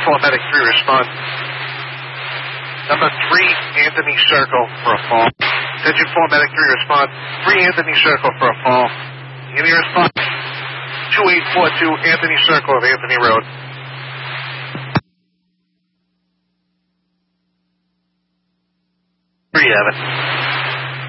4, Medic 3, respond. Number 3, Anthony Circle for a fall. Attention 4, Medic 3, respond. 3, Anthony Circle for a fall. Give me a response. 2842, Anthony Circle of Anthony Road. There you have it.